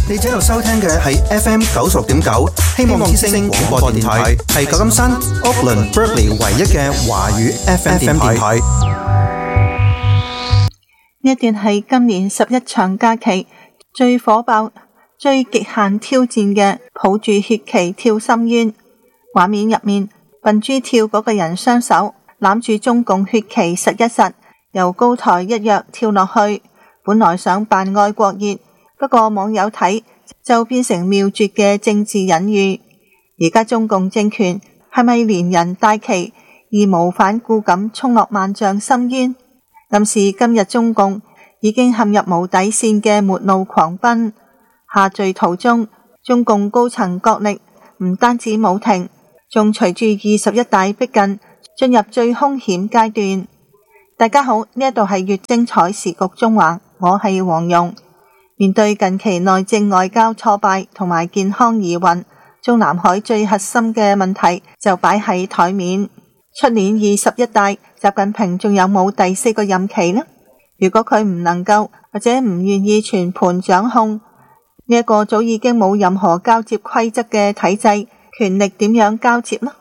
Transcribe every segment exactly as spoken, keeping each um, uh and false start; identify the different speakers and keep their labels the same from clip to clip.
Speaker 1: 你正喺度收聽嘅係 F M 九十六點九，希望之聲廣播電台，係舊金山、Oakland、Berkeley 唯一嘅華語 F M 電台。
Speaker 2: 呢一段係今年十一長假期最火爆、最極限挑戰嘅抱住血旗跳深淵。畫面入面，笨豬跳嗰個人雙手攬住中共血旗實一實，由高台一躍跳落去。本來想扮愛國熱，不過網友睇就變成妙絕嘅政治隱喻。而家中共政權係咪連人帶旗義無反顧咁衝落萬丈深淵？暗示今日中共已經陷入無底線嘅末路狂奔。下墜途中，中共高層角力唔單止冇停，仲隨住二十一大逼近，進入最兇險階段。大家好，呢一度係粵精彩時局中環，我係黃蓉。面對近期內政外交挫敗同埋健康疑雲，中南海最核心嘅問題就擺喺台面。出年二十一大，習近平仲有冇第四個任期呢？如果佢唔能夠或者唔願意全盤掌控呢一個早已經冇任何交接規則嘅體制，權力點樣交接呢？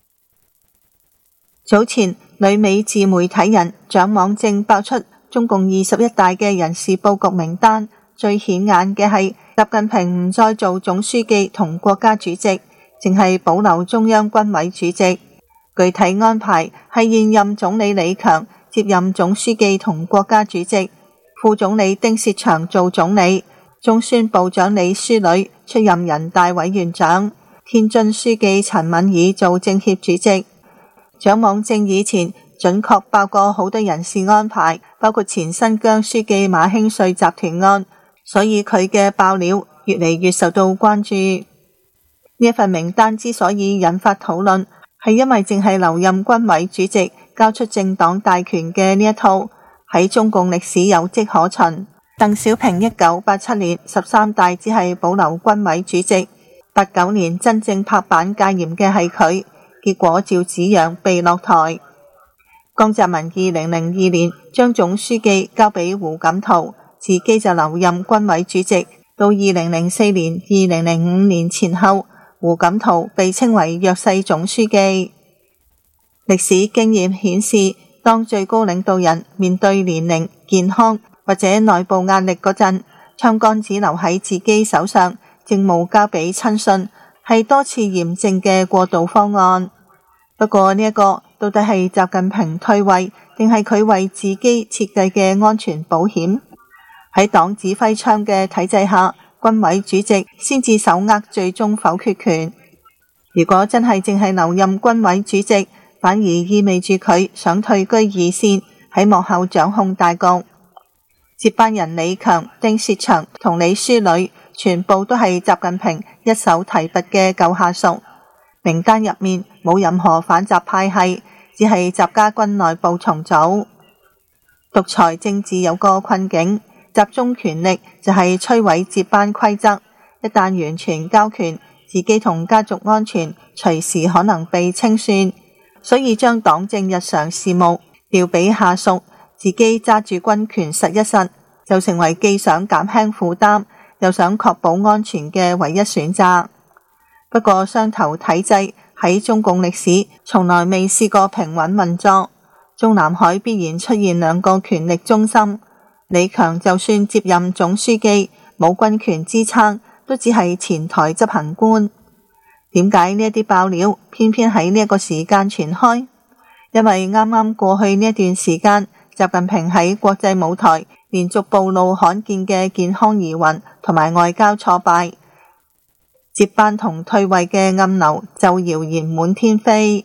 Speaker 2: 早前旅美自媒體人蔣網正爆出中共二十一大嘅人事佈局名單，最顯眼嘅係習近平唔再做總書記同國家主席，淨係保留中央軍委主席。具體安排係現任總理李強接任總書記同國家主席，副總理丁薛祥做總理，中宣部長李書磊出任人大委員長，天津書記陳敏爾做政協主席。蔣網正以前準確爆過好多人事安排，包括前新疆書記馬興瑞集團案，所以佢嘅爆料越嚟越受到關注。呢一份名單之所以引發討論，係因為淨係留任軍委主席，交出政黨大權嘅呢一套喺中共歷史有跡可循。鄧小平一九八七年十三大只係保留軍委主席，八九年真正拍板戒嚴嘅係佢，結果趙紫陽被落台。江澤民二零零二年將總書記交俾胡錦濤，自己就留任軍委主席。到二零零四年、二零零五年前後，胡錦濤被稱為弱勢總書記。歷史經驗顯示，當最高領導人面對年齡、健康或者內部壓力嗰陣，槍桿子留喺自己手上，政務交俾親信，係多次驗證嘅過渡方案。不過呢一個到底係習近平退位，定係佢為自己設計嘅安全保險？喺黨指揮槍嘅體制下，軍委主席先至手握最終否決權。如果真係淨係留任軍委主席，反而意味住佢想退居二線，喺幕後掌控大局。接班人李強、丁薛祥同李書磊全部都係習近平一手提拔嘅舊下屬，名單入面冇任何反習派系，只係習家軍內部重組。獨裁政治有個困境，集中權力就係摧毀接班規則，一旦完全交權，自己同家族安全隨時可能被清算，所以將黨政日常事務調俾下屬，自己揸住軍權實一實，就成為既想減輕負擔又想確保安全嘅唯一選擇。不過雙頭體制喺中共歷史從來未試過平穩運作，中南海必然出現兩個權力中心。李強就算接任總書記，冇軍權支撐，都只係前台執行官。點解呢一啲爆料偏偏喺呢一個時間傳開？因為啱啱過去呢一段時間，習近平喺國際舞台連續暴露罕見嘅健康疑雲同埋外交挫敗，接班同退位嘅暗流就謠言滿天飛。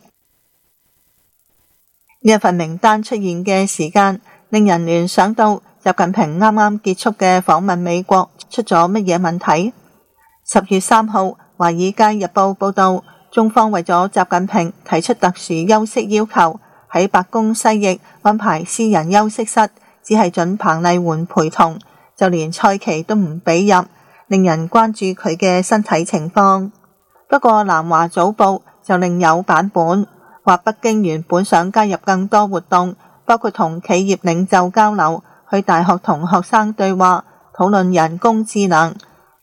Speaker 2: 呢一份名單出現嘅時間，令人聯想到習近平啱啱結束嘅訪問美國出咗乜嘢問題？十月三號，《華爾街日報》報道，中方為咗習近平提出特殊休息要求，喺白宮西翼安排私人休息室，只係准彭麗媛陪同，就連蔡奇都唔俾入，令人關注佢嘅身體情況。不過南華早報就另有版本，話北京原本想加入更多活動，包括同企業領袖交流，去大學同學生對話，討論人工智能。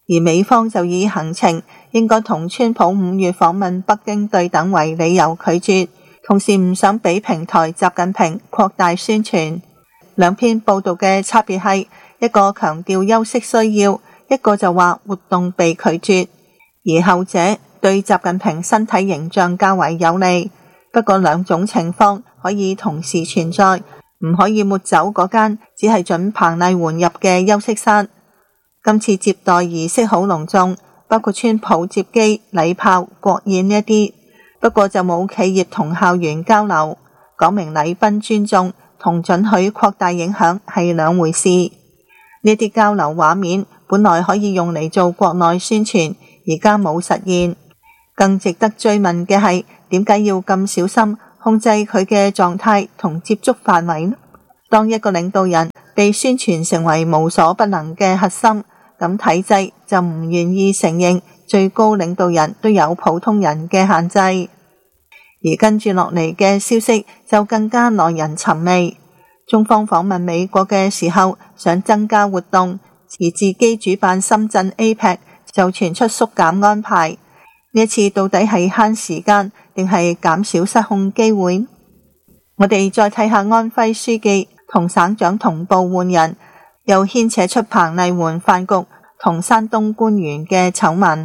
Speaker 2: 而美方就以行程應該同川普五月訪問北京對等為理由拒絕，同時唔想俾平台習近平擴大宣傳。兩篇報道嘅差別係，一個強調休息需要，一個就話活動被拒絕，而後者對習近平身體形象較為有利。不過兩種情況可以同時存在，唔可以抹走嗰間只係准彭麗媛入嘅休息室。今次接待儀式好隆重，包括川普接機、禮炮、國宴呢一啲，不過就冇企業同校園交流，講明禮賓尊重同准許擴大影響係兩回事。呢啲交流畫面本來可以用嚟做國內宣傳，而家冇實現。更值得追問嘅係，點解要咁小心控制佢嘅狀態同接觸範圍呢？當一個領導人被宣傳成為無所不能嘅核心，咁體制就唔願意承認最高領導人都有普通人嘅限制。而跟住落嚟嘅消息就更加耐人尋味。中方訪問美國嘅時候想增加活動，而自己主辦深圳 A P E C 就傳出縮減安排。呢一次到底係慳時間定係減少失控機會？我哋再睇下安徽書記同省長同步換人，又牽扯出彭麗媛飯局同山東官員嘅醜聞。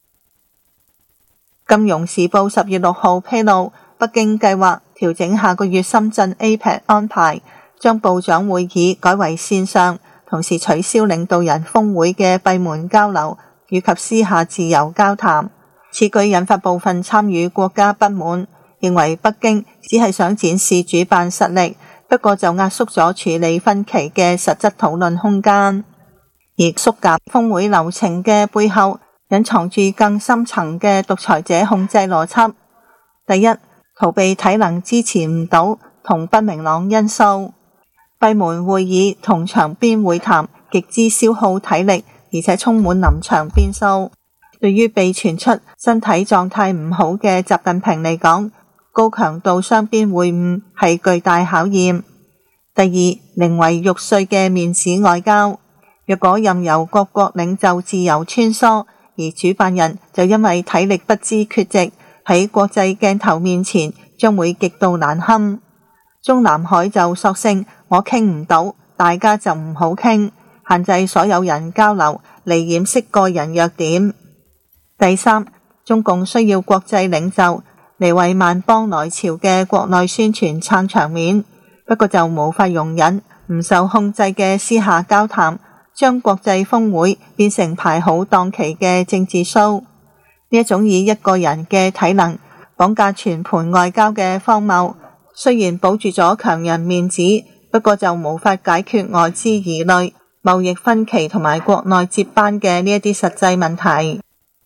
Speaker 2: 金融時報十月六號披露，北京計劃調整下個月深圳 A P E C 安排，將部長會議改為線上，同時取消領導人峰會嘅閉門交流以及私下自由交談。此舉引發部分參與國家不滿，認為北京只係想展示主辦實力，不過就壓縮咗處理分歧嘅實質討論空間。而縮減峰會流程嘅背後，隱藏住更深層嘅獨裁者控制邏輯。第一，逃避體能支持唔到同不明朗因素。閉門會議同場邊會談極之消耗體力，而且充滿臨場變數。對於被傳出身體狀態唔好嘅習近平嚟講，高強度雙邊會晤係巨大考驗。第二，寧為玉碎嘅面子外交。若果任由各國領袖自由穿梭，而主辦人就因為體力不支缺席，喺國際鏡頭面前將會極度難堪。中南海就索性我傾唔到，大家就唔好傾，限制所有人交流嚟掩飾個人弱點。第三，中共需要國際領袖嚟為萬邦來朝嘅國內宣傳撐場面，不過就無法容忍唔受控制嘅私下交談，將國際峰會變成排好檔期嘅政治 show。呢一種以一個人嘅體能綁架全盤外交嘅荒謬，雖然保住咗強人面子，不過就無法解決外資疑慮、貿易分歧同埋國內接班嘅呢一啲實際問題。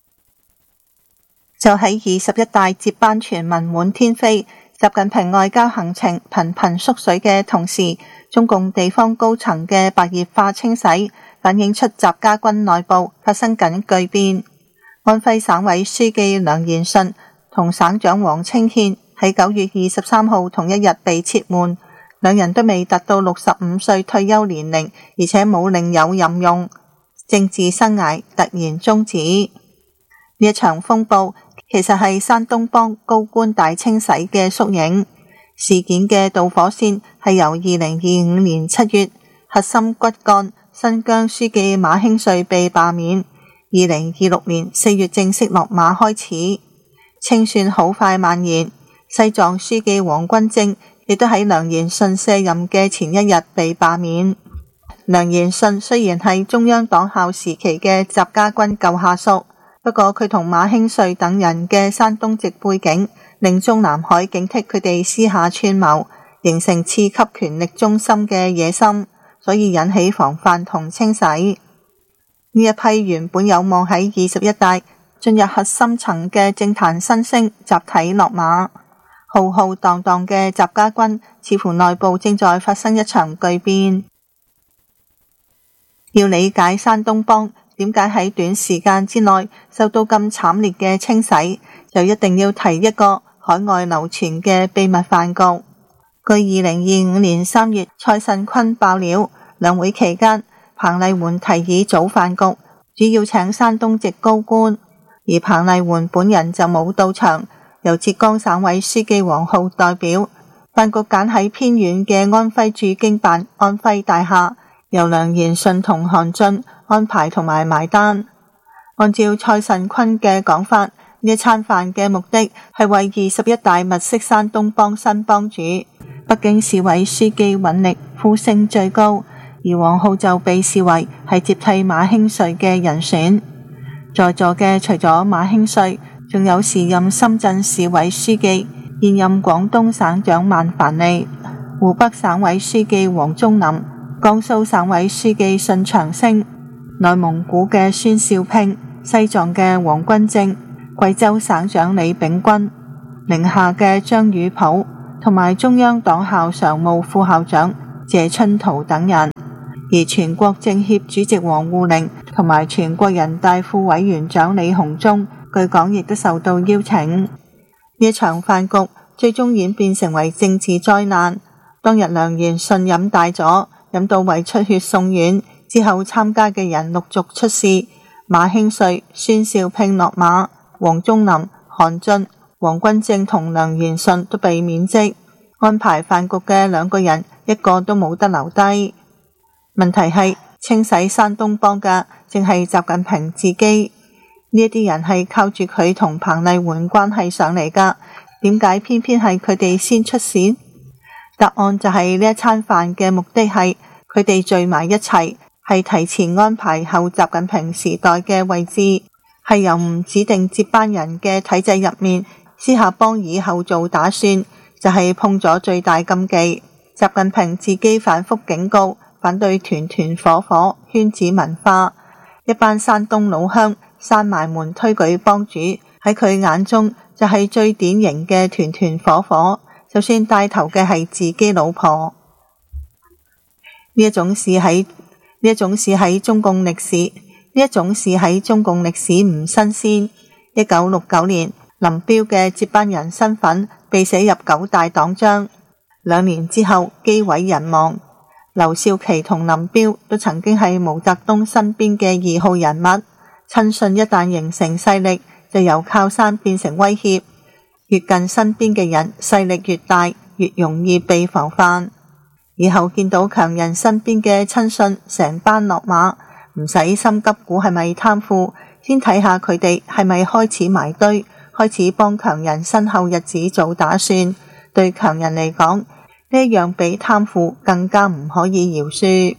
Speaker 2: 就喺二十一大接班傳聞滿天飛，習近平外交行程頻頻縮水嘅同時，中共地方高層嘅白熱化清洗反映出習家軍內部發生緊巨變。安徽省委書記梁賢順同省長王清憲喺九月二十三號同一日被撤換，兩人都未達到六十五歲退休年齡，而且冇另有任用，政治生涯突然終止。呢一場風暴其實係山東幫高官大清洗嘅縮影。事件嘅導火線係由二零二五年七月核心骨幹新疆書記馬興瑞被罷免，二零二六年四月正式落馬開始。清算好快蔓延，西藏書記王軍政亦都喺梁賢順卸任嘅前一日被罷免。梁賢順雖然係中央黨校時期嘅習家軍舊下屬，不過佢同馬興瑞等人嘅山東籍背景，令中南海警惕佢哋私下串謀，形成次級權力中心嘅野心，所以引起防範同清洗。呢一批原本有望喺二十一大進入核心層嘅政壇新星集體落馬，浩浩蕩蕩嘅習家軍似乎內部正在發生一場巨變。要理解山東幫點解喺短時間之內受到咁慘烈嘅清洗，就一定要提一個海外流傳嘅秘密飯局。據二零二五年三月蔡慎坤爆料，兩會期間彭麗媛提議組飯局， 主要請山東籍高官，而彭麗媛本人就冇到場，由浙江省委書記王浩代表。飯局揀喺偏遠嘅安徽駐京辦安徽大廈，由梁賢順同韓俊安排同埋埋單。按照蔡慎坤嘅講法，呢一餐飯嘅目的係為二十一大物色山東幫新幫主。北京市委書記尹力呼聲最高，而王浩就被視為係接替馬興瑞嘅人選。在座嘅除咗馬興瑞，仲有時任深圳市委書記、現任廣東省長萬凡利、湖北省委書記王忠林、江蘇省委書記信長星、內蒙古嘅孫兆平、西藏嘅王軍政、貴州省長李炳軍、寧夏嘅張宇普，同埋中央黨校常務副校長謝春濤等人。而全國政協主席王滬寧同埋全國人大副委員長李鴻忠，據講亦都受到邀請。呢一場飯局最終演變成為政治災難。當日梁賢順飲大咗，飲到胃出血送院之後，參加嘅人陸續出事，馬興瑞、孫兆平落馬，王忠林、韓俊、王軍政同梁賢順都被免職。安排飯局嘅兩個人一個都冇得留低。問題係清洗山東幫嘅正係習近平自己，呢一啲人係靠住佢同彭麗媛關係上嚟噶，點解偏偏係佢哋先出事？答案就係呢一餐飯嘅目的係佢哋聚埋一齊，係提前安排後習近平時代嘅位置，係由唔指定接班人嘅體制入面私下幫以後做打算，就係碰咗最大禁忌。習近平自己反覆警告，反對團團伙伙圈子文化，一班山東老鄉閂埋門推舉幫主，喺佢眼中就係最典型嘅團團伙伙，就算帶頭嘅係自己老婆。呢一種事喺呢一種事喺中共歷史呢一種事喺中共歷史唔新鮮。一九六九年，林彪嘅接班人身份被寫入九大黨章，兩年之後機毀人亡。劉少奇同林彪都曾經係毛澤東身邊嘅二號人物，親信一旦形成勢力，就由靠山變成威脅。越近身邊嘅人，勢力越大，越容易被防範。以後見到強人身邊嘅親信成班落馬，唔使心急估係咪貪腐，先睇下佢哋係咪開始埋堆，開始幫強人身後日子做打算。對強人嚟講，呢一樣比貪腐更加唔可以饒恕。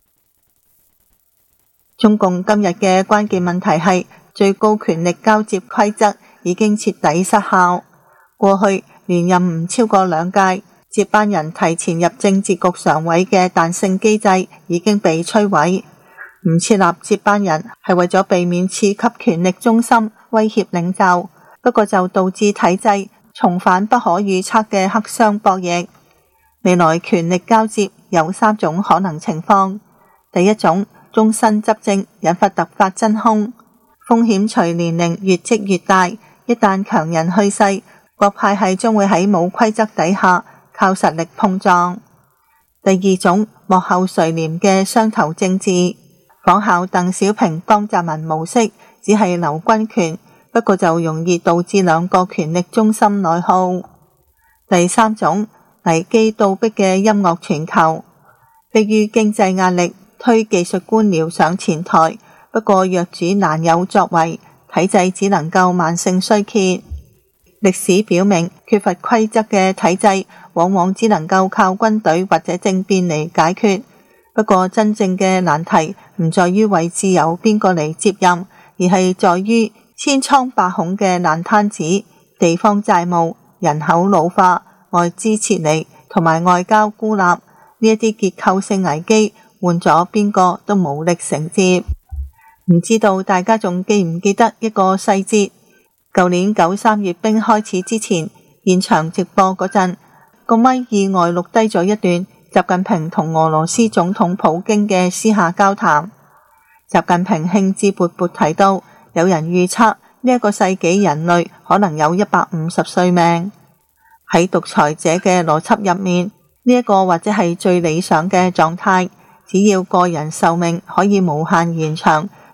Speaker 2: 中共今日嘅關鍵問題係最高權力交接規則已經徹底失效。過去連任唔超過兩屆，接班人提前入政治局常委嘅彈性機制已經被摧毀。唔設立接班人係為咗避免次級權力中心威脅領袖，不過就導致體制重返不可預測嘅黑箱博弈。未來權力交接有三種可能情況：第一種，終身執政引發突發真空，風險隨年齡越積越大，一旦強人去世，各派系將會喺冇規則底下靠實力碰撞。第二種，幕後垂簾嘅雙頭政治，仿效鄧小平江澤民模式，只係留軍權，不過就容易導致兩個權力中心內耗。第三種，危機倒逼嘅音樂全球，迫於經濟壓力推技術官僚上前台，不過弱主難有作為，體制只能夠慢性衰竭。歷史表明，缺乏規則嘅體制往往只能夠靠軍隊或者政變嚟解決。不過真正嘅難題唔在於位置由邊個嚟接任，而係在於千瘡百孔嘅爛攤子、地方債務、人口老化、外資撤離同埋外交孤立，呢一啲結構性危機，換咗邊個都無力承接。唔知道大家仲記唔記得一個細節？舊年九三閱兵開始之前，現場直播嗰陣，個咪意外錄低咗一段習近平同俄羅斯總統普京嘅私下交談。習近平興致勃勃提到，有人預測呢一個世紀人類可能有一百五十歲命。喺獨裁者嘅邏輯入面，呢一個或者係最理想嘅狀態，只要個人壽命可以無限延長，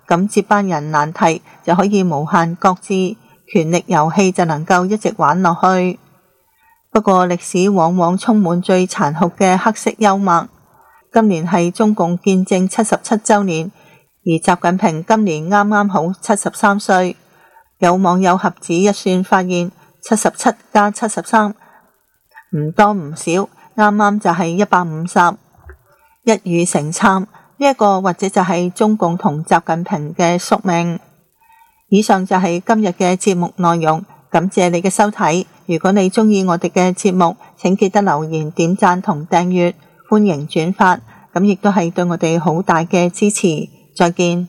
Speaker 2: 咁接班人難題就可以無限擱置，權力遊戲就能夠一直玩落去。不過歷史往往充滿最殘酷嘅黑色幽默。今年係中共建政七十七週年，而習近平今年啱啱好七十三歲。有網友合指一算發現，七十七加七十三唔多唔少，啱啱就係一百五十。一語成讖，呢一個或者就係中共同習近平嘅宿命。以上就係今日嘅節目內容，感謝你嘅收睇。如果你鍾意我哋嘅節目，請記得留言、點讚同訂閱，歡迎轉發，咁亦都係對我哋好大嘅支持。再見。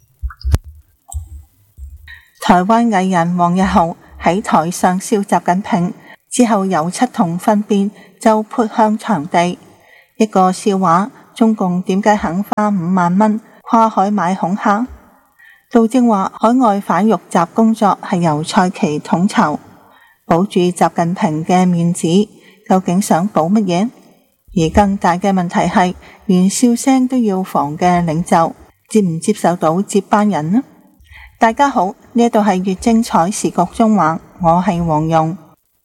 Speaker 2: 台灣藝人王日豪喺台上笑習近平之後，由七同分辨就潑向場地。一個笑話，中共點解肯花五萬蚊跨海買恐嚇？杜正話海外反辱習工作係由蔡奇統籌，保住習近平嘅面子，究竟想保乜嘢？而更大嘅問題係，連笑聲都要防嘅領袖，接唔接受到接班人呢？大家好，呢度係粵精彩時局中話，我係黃蓉。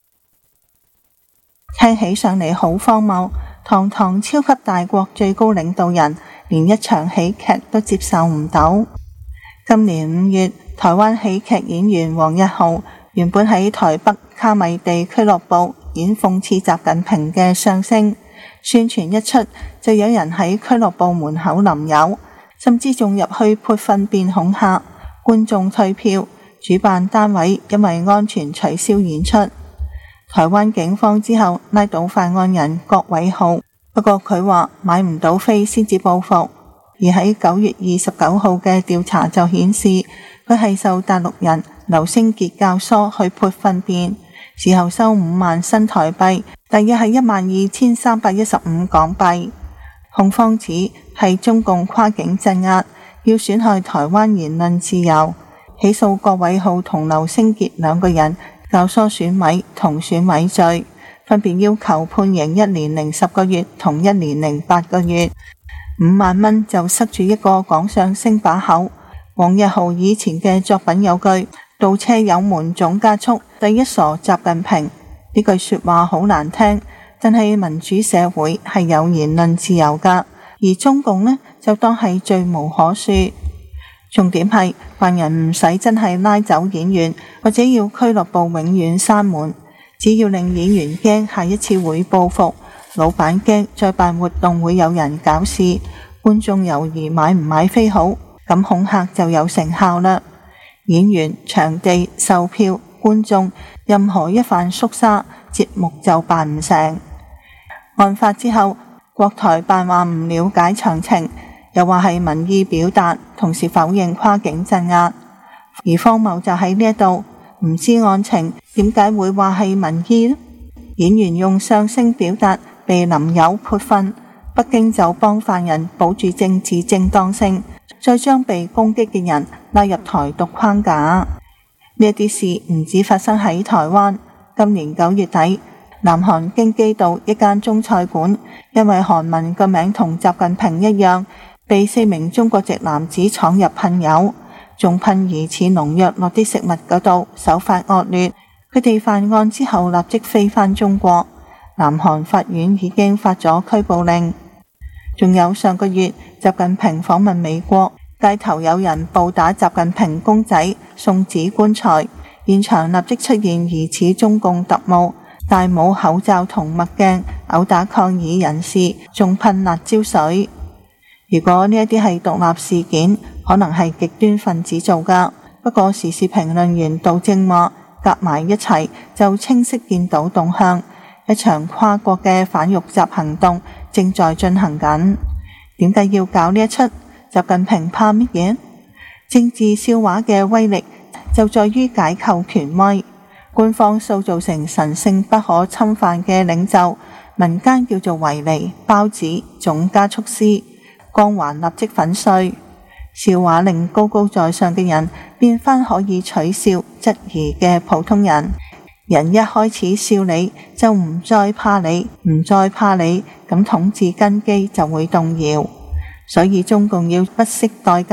Speaker 2: 聽起上嚟好荒謬，堂堂超級大國最高領導人，連一場喜劇都接受唔到。今年五月，台灣喜劇演員王日豪原本喺台北卡米地俱樂部演諷刺習近平嘅相聲，宣傳一出就有人喺俱樂部門口淋油，甚至仲入去潑糞便恐嚇，觀眾退票，主辦單位因為安全取消演出。台灣警方之後拉到犯案人郭偉浩，不過佢話買唔到飛先至報復。而喺九月二十九號嘅調查就顯示，佢係受大陸人劉星傑教唆去潑糞便，事後收五萬新台幣，大約係一萬二千三百一十五港幣。控方指係中共跨境鎮壓，要損害台灣言論自由，起訴郭偉浩同劉星傑兩個人教唆選委同選委罪，分別要求判刑一年零十個月同一年零八個月。五萬蚊就塞住一個講相聲把口。王日豪以前嘅作品有句倒車油門總加速，第一傻習近平，呢句說話好難聽，但係民主社會係有言論自由噶，而中共呢就當係罪無可恕。重點係犯人唔使真係拉走演員，或者要俱樂部永遠閂門，只要令演員驚下一次會報復，老闆驚再辦活動會有人搞事，觀眾猶豫買唔買飛好，咁恐嚇就有成效啦。演員、場地、售票、觀眾，任何一犯縮沙，節目就辦唔成。案發之後，國台辦話唔了解詳情，又話係民意表達，同時否認跨境鎮壓。而荒謬就喺呢一度，唔知案情，點解會話係民意呢？演員用相聲表達被淋油潑糞，北京就幫犯人保住政治正當性，再將被攻擊嘅人拉入台獨框架。呢一啲事唔止發生喺台灣，今年九月底，南韓京畿道一間中菜館，因為韓文個名同習近平一樣，被四名中國籍男子闖入噴油，仲噴疑似農藥落啲食物嗰度，手法惡劣。佢哋犯案之後立即飛返中國，南韓法院已經發咗拘捕令。仲有上個月習近平訪問美國，街頭有人暴打習近平公仔，送紙棺材，現場立即出現疑似中共特務，戴帽口罩同墨鏡，毆打抗議人士，仲噴辣椒水。如果呢一啲係獨立事件，可能係極端分子做㗎，不過時事評論員杜正話，夾埋一齊就清晰見到動向，一場跨國嘅反辱習行動正在進行緊。點解要搞呢一出？習近平怕乜嘢？政治笑話嘅威力就在於解構權威，官方塑造成神聖不可侵犯嘅領袖，民間叫做維尼、包子、總加速師，光環立即粉碎。笑話令高高在上嘅人變返可以取笑、質疑嘅普通人。人一開始笑你，就唔再怕你，唔再怕你，咁統治根基就會動搖。所以中共要不惜代價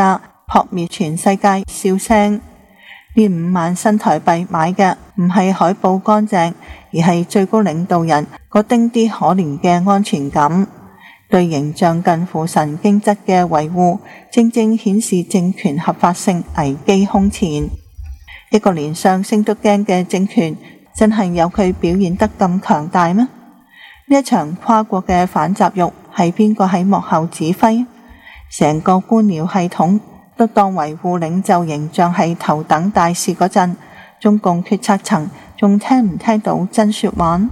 Speaker 2: 撲滅全世界笑聲。呢五萬新台幣買嘅唔係海報乾淨，而係最高領導人嗰丁啲可憐嘅安全感。對形象近乎神經質嘅維護，正正顯示政權合法性危機空前。一個連上升都驚嘅政權，真係有佢表現得咁強大咩？呢一場跨國嘅反習育係邊個喺幕後指揮？成個官僚系統都當維護領袖形象係頭等大事嗰陣，中共決策層仲聽唔聽到真說話？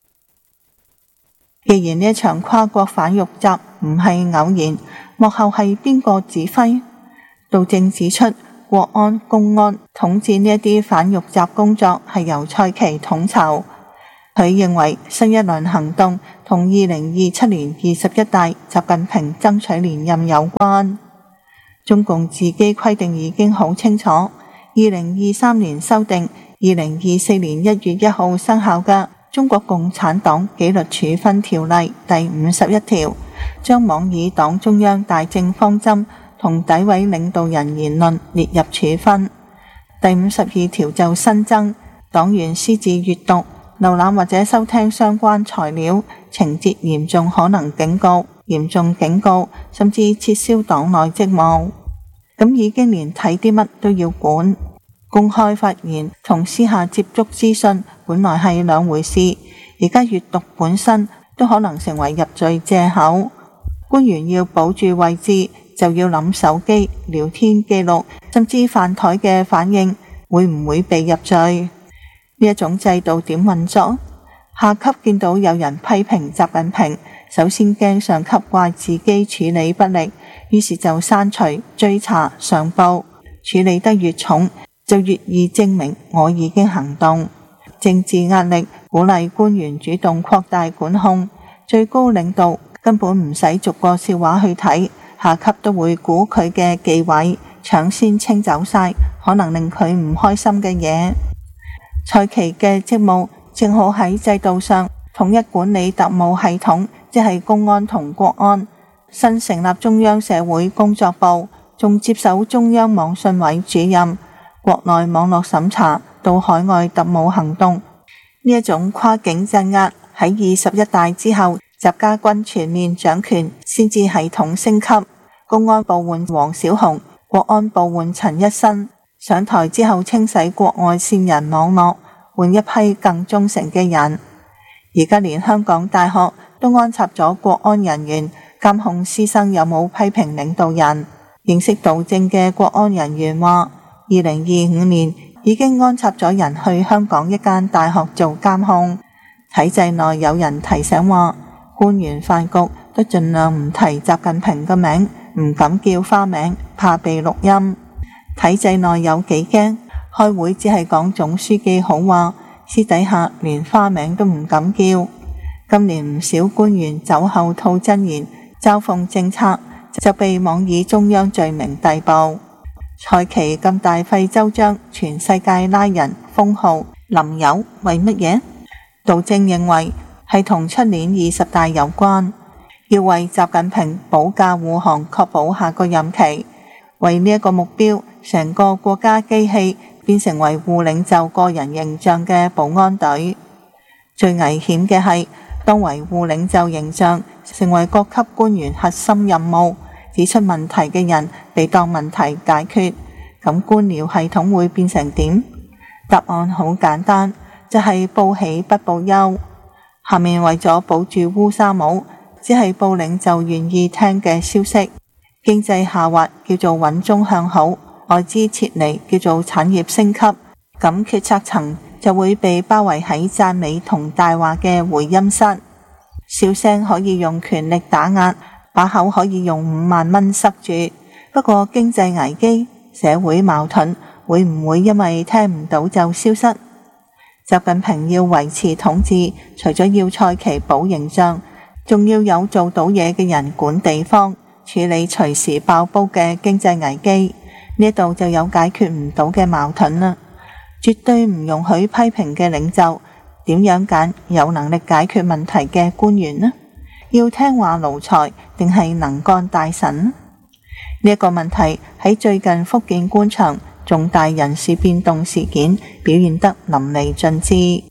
Speaker 2: 既然呢一場跨國反育集唔係偶然，幕後係邊個指揮？杜正指出，國安、公安統治呢一啲反育集工作係由蔡奇統籌。佢認為新一輪行動同二零二七年二十一大習近平爭取連任有關。中共自己規定已經好清楚，二零二三年修訂，二零二四年一月一號生效嘅《中國共產黨紀律處分條例》第五十一條，將妄議黨中央大政方針同詆毀領導人言論列入處分。第五十二條就新增，黨員私自閱讀、瀏覽或者收聽相關材料，情節嚴重可能警告、嚴重警告，甚至撤銷黨內職務。咁已經連睇啲乜都要管。公開發言同私下接觸資訊本來係兩回事，而家閱讀本身都可能成為入罪借口。官員要保住位置，就要諗手機、聊天記錄，甚至飯台嘅反應會唔會被入罪？呢一種制度點運作？下級見到有人批評習近平，首先驚上級怪自己處理不力，於是就刪除、追查、上報。處理得越重，就越易證明我已經行動。政治壓力鼓勵官員主動擴大管控，最高領導根本唔使逐個笑話去睇，下級都會估佢嘅忌諱，搶先清走晒可能令佢唔開心嘅嘢。蔡奇嘅職務正好喺制度上統一管理特務系統，即係公安同國安。新成立中央社會工作部，仲接手中央網信委主任，國內網絡審查到海外特務行動。呢一種跨境鎮壓喺二十一大之後，習家軍全面掌權，先至系統升級。公安部換黃小紅，國安部換陳一新。上台之後清洗國外線人網絡，換一批更忠誠嘅人。而家連香港大學都安插咗國安人員監控師生有冇批評領導人。認識杜正嘅國安人員話，二零二五年已經安插咗人去香港一間大學做監控。體制內有人提醒話，官員飯局都盡量唔提習近平嘅名，唔敢叫花名，怕被錄音。體制內有幾驚，開會只係講總書記好話，私底下連花名都唔敢叫。今年唔少官員酒後吐真言，嘲諷政策，就被妄議中央罪名逮捕。蔡奇咁大費周章，全世界拉人封號林友，為乜嘢？杜正認為係同出年二十大有關，要為習近平保駕護航，確保下個任期。為呢一個目標，成個國家機器變成維護領袖個人形象嘅保安隊。最危險嘅係，當維護領袖形象成為各級官員核心任務，指出問題嘅人被當問題解決，咁官僚系統會變成點？答案好簡單，就係報喜不報憂。下面為咗保住烏紗帽，只係報領袖願意聽嘅消息。經濟下滑叫做穩中向好，外資撤離叫做產業升級，咁決策層就會被包圍喺讚美同大話嘅回音室。笑聲可以用權力打壓，把口可以用五萬蚊塞住。不過經濟危機、社會矛盾會唔會因為聽唔到就消失？習近平要維持統治，除咗要蔡奇保形象，仲要有做到嘢嘅人管地方，處理隨時爆煲嘅經濟危機。呢度就有解決唔到嘅矛盾啦。絕對唔容許批評嘅領袖，點樣揀有能力解決問題嘅官員呢？要聽話奴才定係能幹大臣呢？ 呢一個問題喺最近福建官場重大人事變動事件表現得淋漓盡致。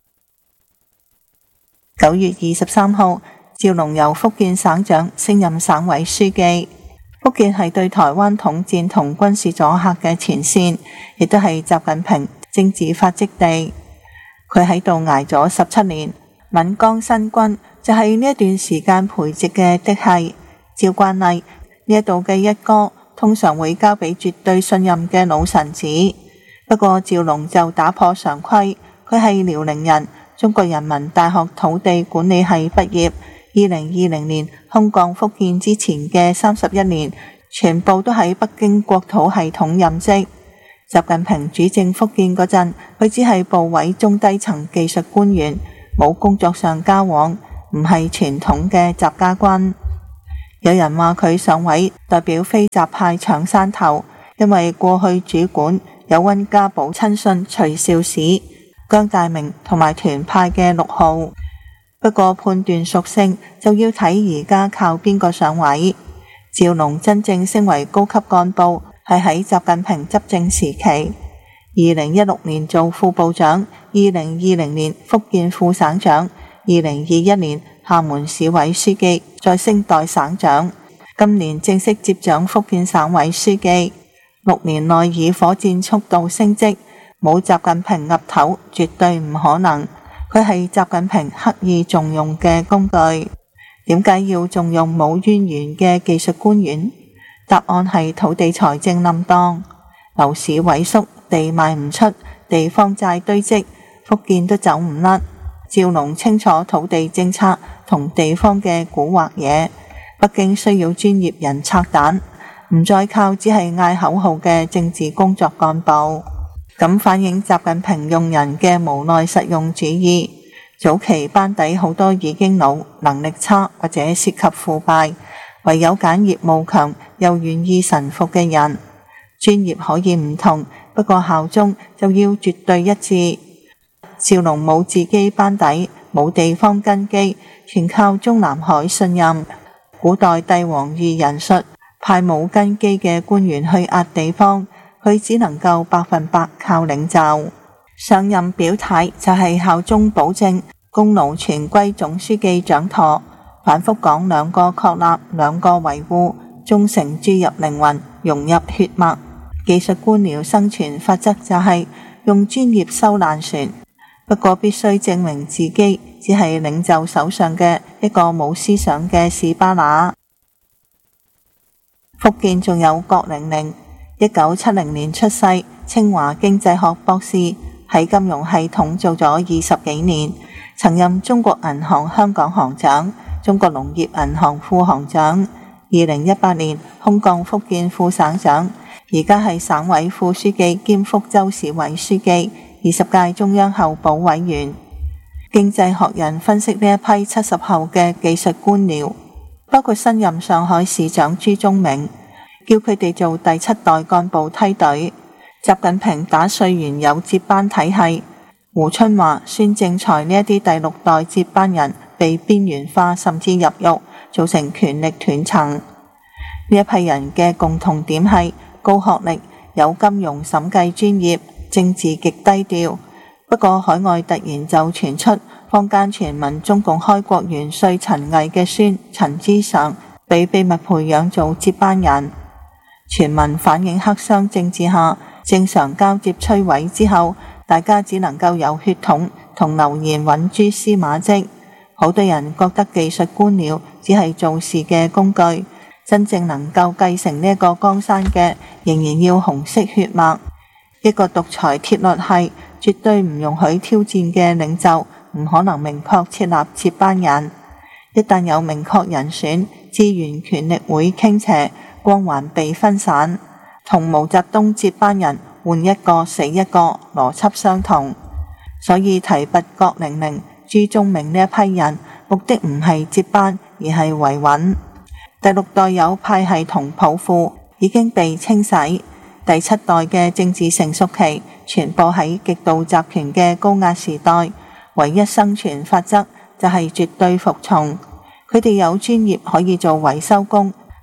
Speaker 2: 九月二十三號，趙龍由福建省長升任省委書記。福建係對台灣統戰同軍事阻嚇嘅前線，亦都係習近平政治發跡地。佢喺度挨咗十七年，閩江新軍就係呢一段時間培植嘅嫡系。照慣例，呢一度嘅一哥通常會交俾絕對信任嘅老臣子。不過趙龍就打破常規，佢係遼寧人，中國人民大學土地管理系畢業。二零二零年空降福建之前嘅三十一年，全部都喺北京國土系統任職。習近平主政福建嗰陣，佢只係部委中低層技術官員，冇工作上交往，唔係傳統嘅習家軍。有人話佢上位代表非習派搶山頭，因為過去主管有溫家寶親信徐少史、姜大明同埋團派嘅六號。不過判斷屬性就要睇而家靠邊個上位。趙龍真正升為高級幹部係喺習近平執政時期，二零一六年做副部長，二零二零年福建副省長，二零二一年廈門市委書記，再升代省長，今年正式接掌福建省委書記。六年內以火箭速度升職，冇習近平岌頭絕對唔可能。佢係習近平刻意重用嘅工具。點解要重用冇淵源嘅技術官員？答案係土地財政冧檔，樓市萎縮，地賣唔出，地方債堆積，福建都走唔甩。趙龍清楚土地政策同地方嘅古惑嘢，北京需要專業人拆彈，唔再靠只係嗌口號嘅政治工作幹部。咁反映習近平用人嘅無奈實用主義。早期班底好多已經老，能力差或者涉及腐敗，唯有揀業務強又願意臣服嘅人。專業可以唔同，不過效忠就要絕對一致。趙龍冇自己班底，冇地方根基，全靠中南海信任。古代帝王遇人術，派冇根基嘅官員去壓地方，佢只能夠百分百靠領袖。上任表態就係效忠保證，功勞全歸總書記掌舵，反覆講兩個確立，兩個維護，忠誠注入靈魂，融入血脈。技術官僚生存法則就係用專業收爛船，不過必須證明自己只係領袖手上嘅一個冇思想嘅士巴拿。福建仲有郭玲玲，一九七零年出世，清華經濟學博士，喺金融系統做咗二十幾年，曾任中國銀行香港行長、中國農業銀行副行長。二零一八年空降福建副省長，而家係省委副書記兼福州市委書記，二十屆中央候補委員。經濟學人分析呢一批七十後嘅技術官僚，包括新任上海市長朱宗明，叫佢哋做第七代幹部梯隊。習近平打碎原有接班體系，胡春華、孫政才呢一啲第六代接班人被邊緣化甚至入獄，造成權力斷層。呢一批人嘅共同點係高學歷、有金融審計專業、政治極低調。不過海外突然就傳出坊間傳聞中共開國元帥陳毅嘅孫陳之常被秘密培養做接班人。傳聞反映黑箱政治下正常交接摧毀之後，大家只能夠有血統同流言揾蛛絲馬跡。好多人覺得技術官僚只係做事嘅工具，真正能夠繼承呢一個江山嘅，仍然要紅色血脈。一個獨裁鐵律係絕對唔容許挑戰嘅領袖，唔可能明確設立接班人。一旦有明確人選，資源權力會傾斜，光環被分散。同毛澤東接班人換一個死一個，邏輯相同。所以提拔郭玲玲、朱宗明呢一批人，目的唔係接班，而係維穩。第六代有派系同抱負已經被清洗，第七代嘅政治成熟期全部喺極度集權嘅高壓時代，唯一生存法則就係絕對服從。佢哋有專業可以做維修工，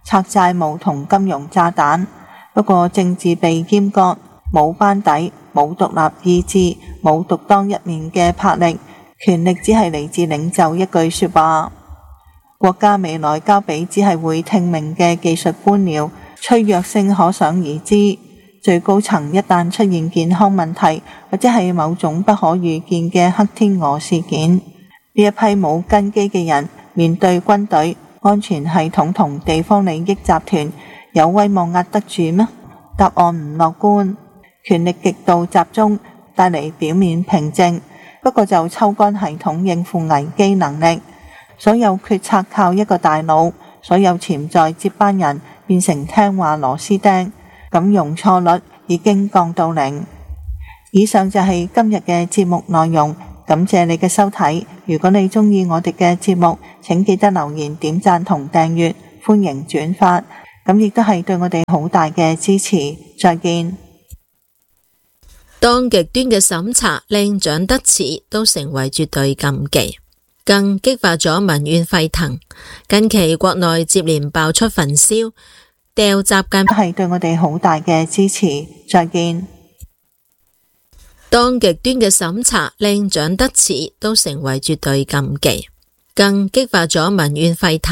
Speaker 2: 拆債務同金融炸彈。不過政治被閹割，冇班底，冇獨立意志，冇獨當一面嘅魄力，權力只係嚟自領袖一句說話。國家未來交俾只係會聽命嘅技術官僚，脆弱性可想而知。最高層一旦出現健康問題，或者係某種不可預見嘅黑天鵝事件，呢一批冇根基嘅人面對軍隊、安全系統同地方利益集團，有威望壓得住咩？答案唔樂觀。權力極度集中，帶嚟表面平靜，不過就抽乾系統應付危機能力。所有決策靠一個大腦，所有潛在接班人變成聽話螺絲釘，咁容錯率已經降到零。以上就係今日嘅節目內容，感謝你嘅收睇。如果你鍾意我哋嘅節目，請記得留言、點讚同訂閱，歡迎轉發，咁亦都係對我哋好大嘅支持。再見。
Speaker 3: 當極端嘅審查令長得似都成為絕對禁忌，更激發咗民怨沸騰。近期國內接連爆出焚燒、掉習近平，
Speaker 2: 係對我哋好大嘅支持。再見。
Speaker 3: 當極端嘅審查令長得似都成為絕對禁忌，更激發咗民怨沸騰。